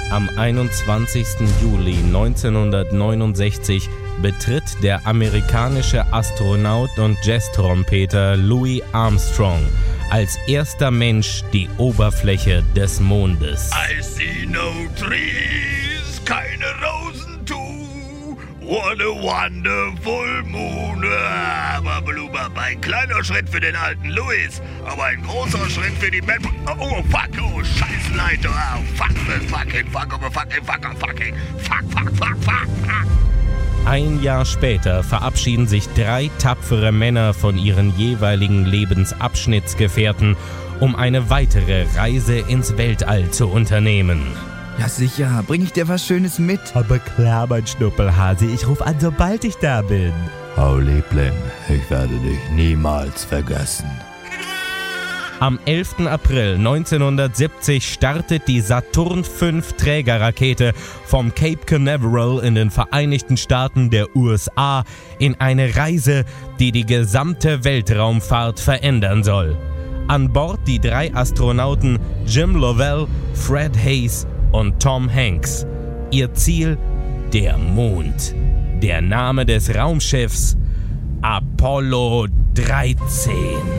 Am 21. Juli 1969 betritt der amerikanische Astronaut und Jazztrompeter Louis Armstrong als erster Mensch die Oberfläche des Mondes. I see no trees, keine Rosen too. What a wonderful moon. Aber Blubber, ein kleiner Schritt für den alten Louis, aber ein großer Schritt für die Menschheit. Oh, fuck, oh, Scheißleiter. Oh, fuck. Ein Jahr später verabschieden sich 3 tapfere Männer von ihren jeweiligen Lebensabschnittsgefährten, um eine weitere Reise ins Weltall zu unternehmen. Ja sicher, bring ich dir was Schönes mit? Aber klar, mein Schnuppelhase, ich ruf an, sobald ich da bin. Oh Liebling, ich werde dich niemals vergessen. Am 11. April 1970 startet die Saturn V Trägerrakete vom Cape Canaveral in den Vereinigten Staaten der USA in eine Reise, die die gesamte Weltraumfahrt verändern soll. An Bord die 3 Astronauten Jim Lovell, Fred Haise und Tom Hanks. Ihr Ziel? Der Mond. Der Name des Raumschiffs? Apollo 13.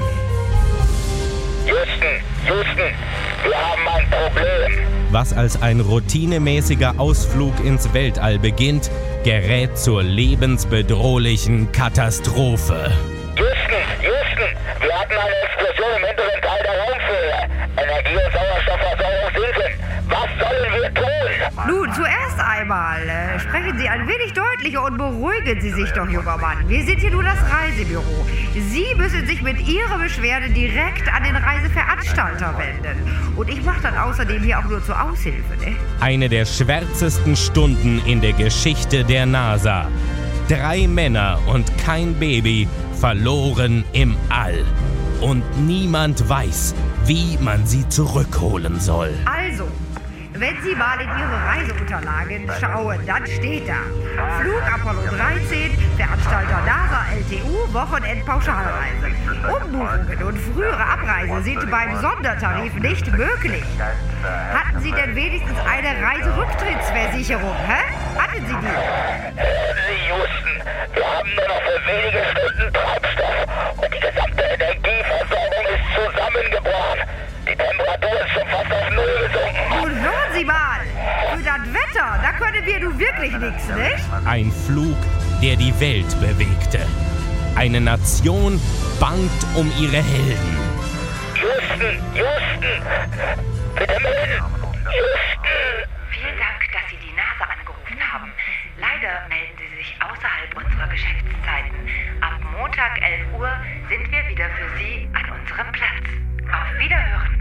Houston, wir haben ein Problem. Was als ein routinemäßiger Ausflug ins Weltall beginnt, gerät zur lebensbedrohlichen Katastrophe. Houston, wir hatten eine Explosion im hinteren Teil der Raumführer. Energie- und Sauerstoffversorgung sinken. Was sollen wir tun? Nun, zuerst einmal, sprechen Sie ein wenig deutlicher und beruhigen Sie sich doch, junger Mann. Wir sind hier nur das Reisebüro. Sie müssen sich mit Ihrer Beschwerde direkt an den Reiseveranstalter wenden. Und ich mache dann außerdem hier auch nur zur Aushilfe, ne? Eine der schwärzesten Stunden in der Geschichte der NASA. 3 Männer und kein Baby verloren im All. Und niemand weiß, wie man sie zurückholen soll. Also, wenn Sie mal in Ihre Reiseunterlagen schauen, dann steht da: Flug Apollo 13, Veranstalter NASA LTU, Wochenendpauschalreise. Umbuchungen und frühere Abreise sind beim Sondertarif nicht möglich. Hatten Sie denn wenigstens eine Reiserücktrittsversicherung, hä? Hatten Sie die? Sie, Houston, wir haben nur noch für wenige Stunden Treibstoff und die gesamte Energieversorgung ist zusammengebrochen. Die Temperatur ist schon fast auf Null gesunken. Nun hören Sie mal, für das Wetter, da können wir nun wirklich nichts, nicht? Ein Flug, der die Welt bewegte. Eine Nation bangt um ihre Helden. Houston, bitte melden. Houston. Vielen Dank, dass Sie die NASA angerufen haben. Leider melden Sie sich außerhalb unserer Geschäftszeiten. Ab Montag 11 Uhr sind wir wieder für Sie an unserem Platz. Auf Wiederhören.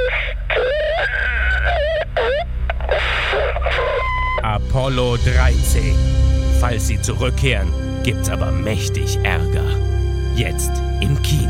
Apollo 13. Falls sie zurückkehren, gibt's aber mächtig Ärger. Jetzt im Kino.